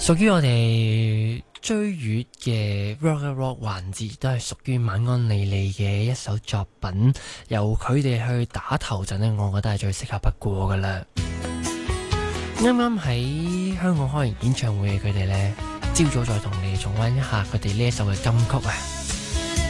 屬於我哋追月嘅 Rock 一 Rock 環節，都係屬於晚安莉莉嘅一首作品，由佢哋去打頭陣呢，我覺得係最適合不過噶啦。啱啱喺香港開完演唱會嘅佢哋呢，朝早再同你重溫一下佢哋呢一首嘅金曲啊！